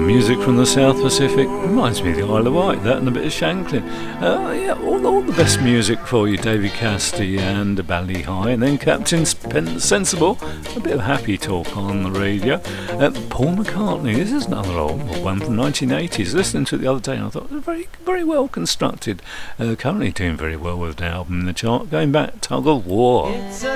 Music from the South Pacific reminds me of the Isle of Wight, that and a bit of Shanklin. All the best music for you, David Cassidy and Bally High, and then Captain Sensible, a bit of happy talk on the radio. Paul McCartney, this is another old one from 1980s. Listening to it the other day, and I thought it was very, very well constructed. Currently doing very well with an album in the chart, going back Tug of War.